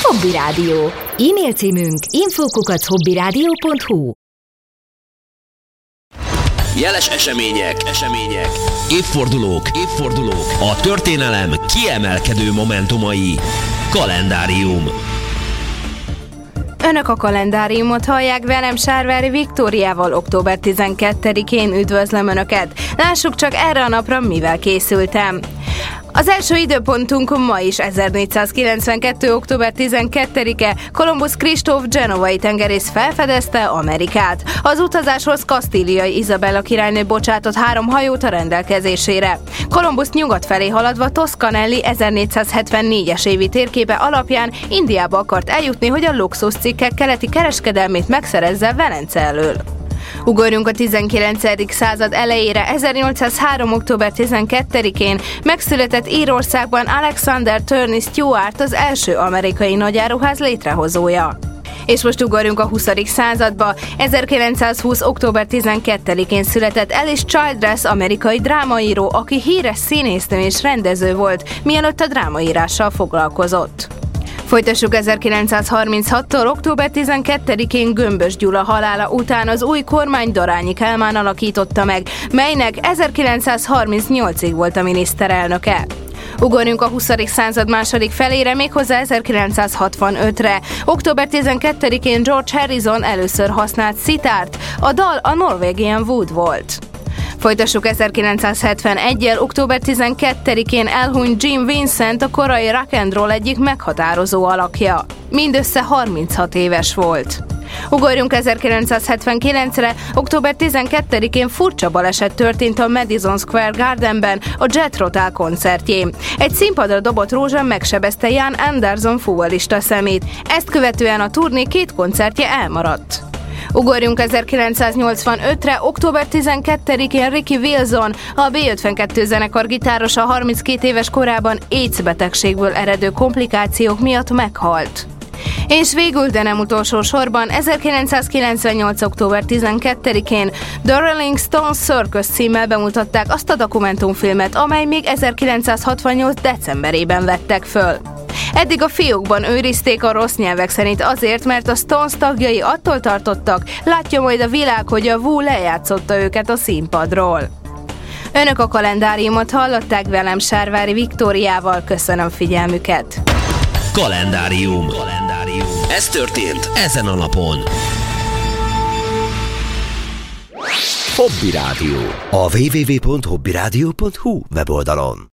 Hobby Rádió. E-mail címünk info@hobbyradio.hu. Jeles események, évfordulók, a történelem kiemelkedő momentumai. Kalendárium. Önök a kalendáriumot hallják, velem Sárvári Viktóriával. Október 12-én üdvözlöm Önöket. Lássuk csak erre a napra, mivel készültem. Az első időpontunk ma is 1492. október 12-e. Kolumbusz Kristóf genovai tengerész felfedezte Amerikát. Az utazáshoz kasztíliai Izabella királynő bocsátott 3 hajót a rendelkezésére. Kolumbusz nyugat felé haladva Toscanelli 1474-es évi térképe alapján Indiába akart eljutni, hogy a luxuscikkek keleti kereskedelmét megszerezze Velence elől. Ugorjunk a 19. század elejére. 1803. október 12-én megszületett Írországban Alexander Turney Stuart, az első amerikai nagyáruház létrehozója. És most ugorjunk a 20. századba. 1920. október 12-én született Alice Childress, amerikai drámaíró, aki híres színésznő és rendező volt, mielőtt a drámaírással foglalkozott. Folytassuk 1936-tól. október 12-én Gömbös Gyula halála után az új kormány Darányi Kálmán alakította meg, melynek 1938-ig volt a miniszterelnöke. Ugorjunk a 20. század második felére, méghozzá 1965-re. Október 12-én George Harrison először használt szitárt, a dal a Norwegian Wood volt. Folytassuk 1971-jel. Október 12-én elhunyt Jim Vincent, a korai rock and roll egyik meghatározó alakja. Mindössze 36 éves volt. Ugorjunk 1979-re. Október 12-én furcsa baleset történt a Madison Square Gardenben a Jet Rotal koncertjén. Egy színpadra dobott rózsa megsebezte Ian Anderson fuvolista szemét. Ezt követően a turné 2 koncertje elmaradt. Ugorjunk 1985-re. Október 12-én Ricky Wilson, a B-52 zenekar gitárosa 32 éves korában AIDS betegségből eredő komplikációk miatt meghalt. És végül, de nem utolsó sorban, 1998. október 12-én The Rolling Stones Circus címmel bemutatták azt a dokumentumfilmet, amely még 1968. decemberében vettek föl. Eddig a fiókban őrizték a rossz nyelvek szerint azért, mert a Stones tagjai attól tartottak, látja majd a világ, hogy a Who lejátszotta őket a színpadról. Önök a kalendáriumot hallották, velem Sárvári Viktóriával. Köszönöm figyelmüket! Kalendárium. Ez történt ezen a napon. Hobby Rádió. A www.hobbyradio.hu weboldalon.